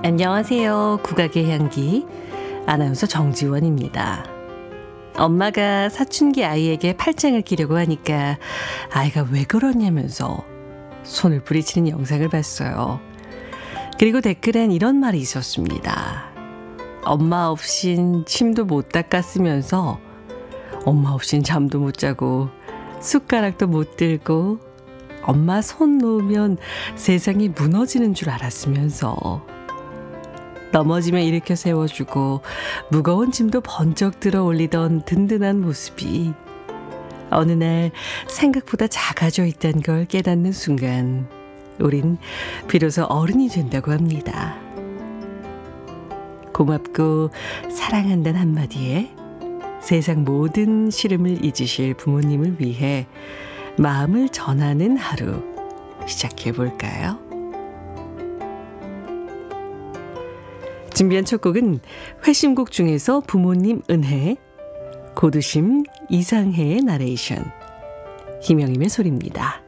안녕하세요. 국악의 향기 아나운서 정지원입니다. 엄마가 사춘기 아이에게 팔짱을 끼려고 하니까 아이가 왜 그러냐면서 손을 부리치는 영상을 봤어요. 그리고 댓글엔 이런 말이 있었습니다. 엄마 없인 침도 못 닦았으면서 엄마 없인 잠도 못 자고 숟가락도 못 들고 엄마 손 놓으면 세상이 무너지는 줄 알았으면서 넘어지면 일으켜 세워주고 무거운 짐도 번쩍 들어 올리던 든든한 모습이 어느 날 생각보다 작아져 있다는 걸 깨닫는 순간 우린 비로소 어른이 된다고 합니다. 고맙고 사랑한다는 한마디에 세상 모든 시름을 잊으실 부모님을 위해 마음을 전하는 하루 시작해 볼까요? 준비한 첫 곡은 회심곡 중에서 부모님 은혜, 고두심 이상해의 나레이션, 김영임의 소리입니다.